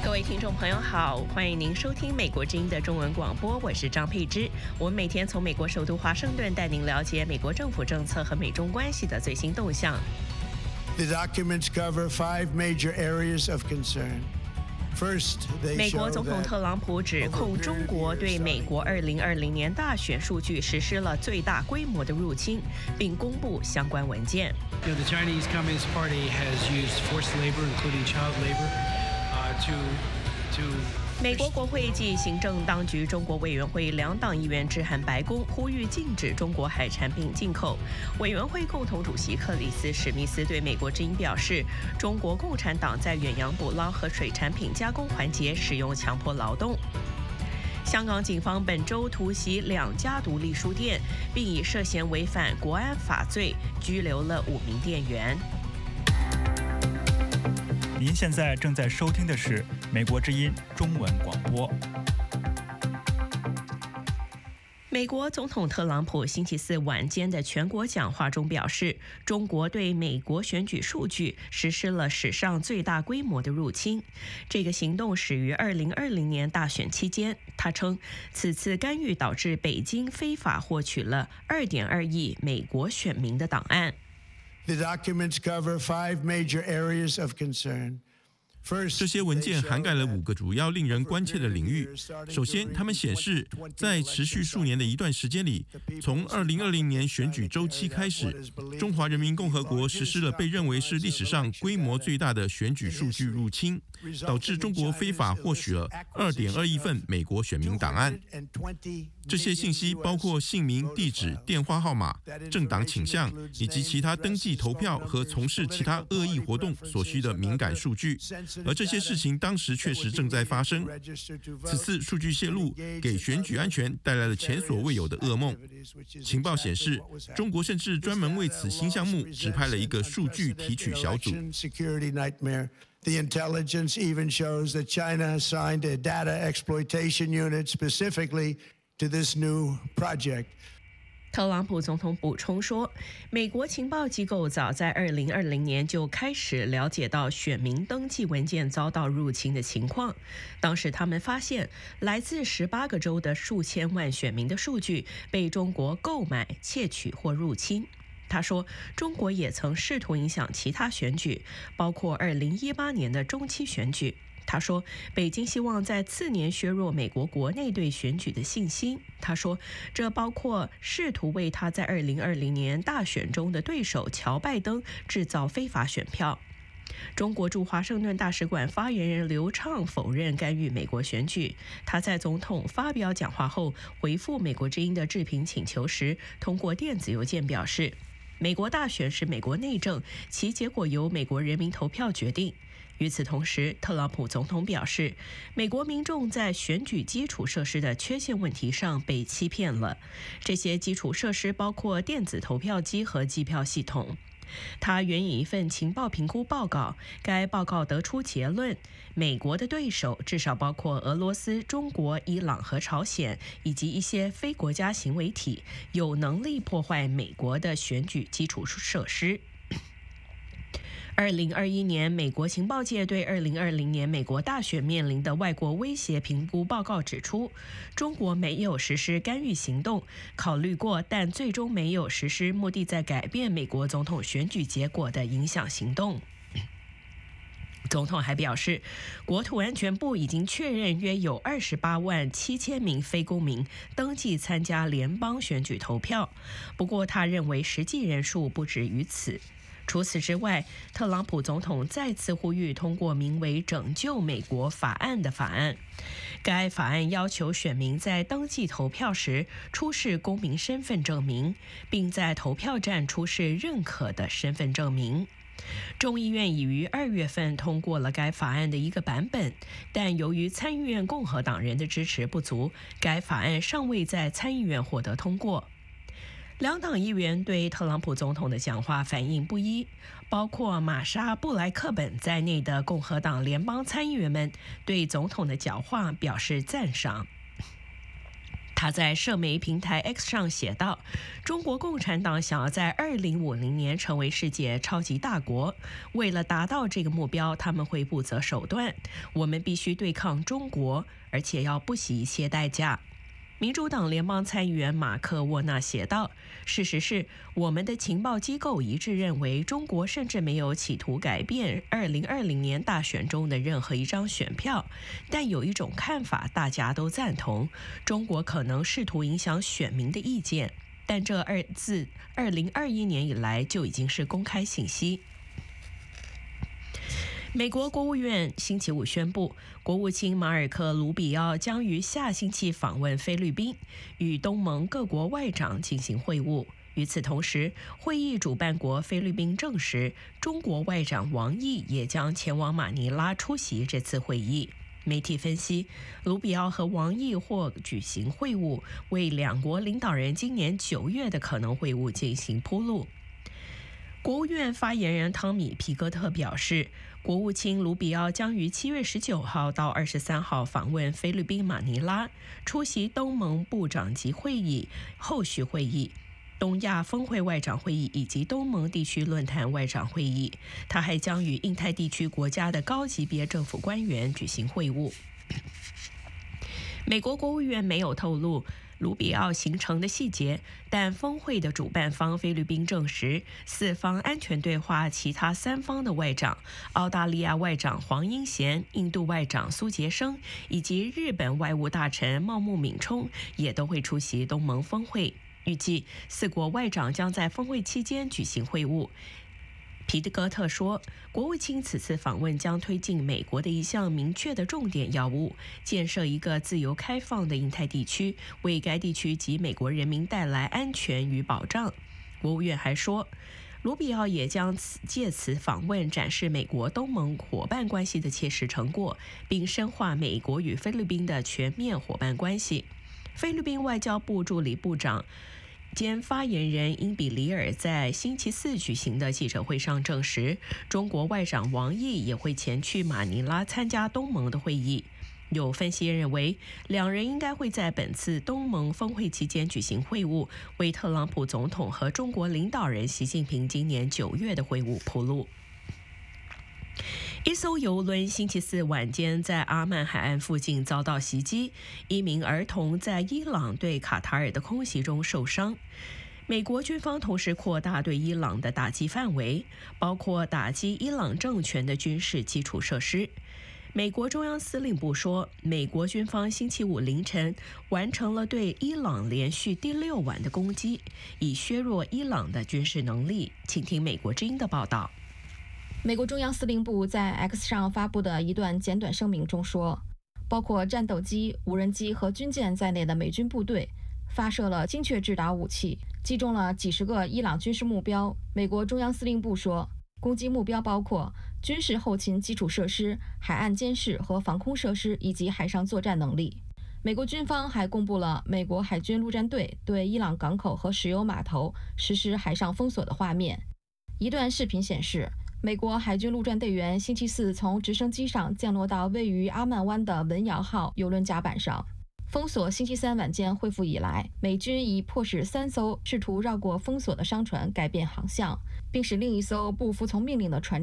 各位听众朋友好，欢迎您收听美国之音的中文广播，我是张佩芝。我们每天从美国首都华盛顿带您了解美国政府政策和美中关系的最新动向。 The documents cover 5 major areas of concern. 美国总统特朗普指控中国对美国2020年大选数据实施了最大规模的入侵，并公布相关文件。 The Chinese Communist Party has used forced labor, including child labor, to 美国国会暨行政当局中国委员会2党议员致函白宫，呼吁禁止中国海产品进口。委员会共同主席克里斯·史密斯对美国之音表示，中国共产党在远洋捕捞和水产品加工环节使用强迫劳动。香港警方本周突袭2家独立书店，并以涉嫌违反国安法罪拘留了5名店员。 您现在正在收听的是美国之音中文广播。 美国总统特朗普星期四晚间的全国讲话中表示，中国对美国选举数据实施了史上最大规模的入侵。这个行动始于2020年大选期间。他称，此次干预导致北京非法获取了2.2亿美国选民的档案。 The documents cover 5 major areas of concern. 这些文件涵盖了5个主要令人关切的领域。首先，它们显示，在持续数年的一段时间里，从2020年选举周期开始，中华人民共和国实施了被认为是历史上规模最大的选举数据入侵，导致中国非法获取了2.2亿份美国选民档案。这些信息包括姓名、地址、电话号码、政党倾向以及其他登记投票和从事其他恶意活动所需的敏感数据。而这些事情当时确实正在发生。此次数据泄露给选举安全带来了前所未有的噩梦。情报显示，中国甚至专门为此新项目指派了一个数据提取小组。 The intelligence even shows that China assigned a data exploitation unit specifically to this new project. 特朗普总统补充说，美国情报机构早在2020年就开始了解到选民登记文件遭到入侵的情况。当时他们发现，来自18个州的数千万选民的数据被中国购买、窃取或入侵。他说，中国也曾试图影响其他选举，包括2018年的中期选举。他说，北京希望在次年削弱美国国内对选举的信心。他说，这包括试图为他在2020年大选中的对手乔拜登制造非法选票。中国驻华盛顿大使馆发言人刘畅否认干预美国选举。他在总统发表讲话后回复美国之音的置评请求时，通过电子邮件表示，美国大选是美国内政，其结果由美国人民投票决定。与此同时，特朗普总统表示，美国民众在选举基础设施的缺陷问题上被欺骗了。这些基础设施包括电子投票机和计票系统。他援引一份情报评估报告，该报告得出结论，美国的对手至少包括俄罗斯、中国、伊朗和朝鲜，以及一些非国家行为体，有能力破坏美国的选举基础设施。2021年，美国情报界对2020年美国大选面临的外国威胁评估报告指出，中国没有实施干预行动，考虑过，但最终没有实施目的在改变美国总统选举结果的影响行动。总统还表示，国土安全部已经确认约有28万7千名非公民登记参加联邦选举投票，不过他认为实际人数不止于此。除此之外，特朗普总统再次呼吁通过名为“拯救美国法案”的法案。该法案要求选民在登记投票时出示公民身份证明，并在投票站出示认可的身份证明。众议院已于2月份通过了该法案的一个版本，但由于参议院共和党人的支持不足，该法案尚未在参议院获得通过。2党议员对特朗普总统的讲话反应不一，包括玛莎·布莱克本在内的共和党联邦参议员们对总统的讲话表示赞赏。 他在社媒平台 X 上写道：“中国共产党想要在2050年成为世界超级大国，为了达到这个目标，他们会不择手段。我们必须对抗中国，而且要不惜一切代价。”民主党联邦参议员马克·沃纳写道：“事实是，我们的情报机构一致认为，中国甚至没有企图改变2020年大选中的任何一张选票。但有一种看法大家都赞同：中国可能试图影响选民的意见。但这自2021年以来就已经是公开信息。”美国国务院星期五宣布，国务卿马尔科·卢比奥将于下星期访问菲律宾，与东盟各国外长进行会晤。与此同时，会议主办国菲律宾证实，中国外长王毅也将前往马尼拉出席这次会议。媒体分析，卢比奥和王毅或举行会晤，为两国领导人今年9月的可能会晤进行铺路。国务院发言人汤米·皮格特表示，国务卿卢比奥将于7月19号到23号访问菲律宾马尼拉，出席东盟部长级会议、后续会议、东亚峰会外长会议以及东盟地区论坛外长会议。他还将与印太地区国家的高级别政府官员举行会晤。美国国务院没有透露卢比奥行程的细节，但峰会的主办方菲律宾证实，四方安全对话其他3方的外长，澳大利亚外长黄英贤、印度外长苏杰生以及日本外务大臣茂木敏充也都会出席东盟峰会。预计4国外长将在峰会期间举行会晤。皮格特说，国务卿此次访问将推进美国的一项明确的重点要务，建设一个自由开放的印太地区，为该地区及美国人民带来安全与保障。国务院还说，卢比奥也将借此访问展示美国东盟伙伴关系的切实成果，并深化美国与菲律宾的全面伙伴关系。菲律宾外交部助理部长兼发言人英比里尔在星期4举行的记者会上证实，中国外长王毅也会前去马尼拉参加东盟的会议。有分析认为，两人应该会在本次东盟峰会期间举行会晤，为特朗普总统和中国领导人习近平今年9月的会晤铺路。一艘邮轮星期4晚间在阿曼海岸附近遭到袭击，一名儿童在伊朗对卡塔尔的空袭中受伤。美国军方同时扩大对伊朗的打击范围，包括打击伊朗政权的军事基础设施。美国中央司令部说，美国军方星期5凌晨完成了对伊朗连续第6晚的攻击，以削弱伊朗的军事能力。请听美国之音的报道。 美国中央司令部在 X 上发布的一段简短声明中说，包括战斗机、无人机和军舰在内的美军部队发射了精确制导武器，击中了几十个伊朗军事目标。美国中央司令部说，攻击目标包括军事后勤基础设施、海岸监视和防空设施以及海上作战能力。美国军方还公布了美国海军陆战队对伊朗港口和石油码头实施海上封锁的画面。一段视频显示，美国海军陆战队员星期4从直升机上降落到位于阿曼湾的文瑶号邮轮甲板上。封锁星期3晚间恢复以来，美军已迫使3艘试图绕过封锁的商船改变航向，并使另一艘不服从命令的船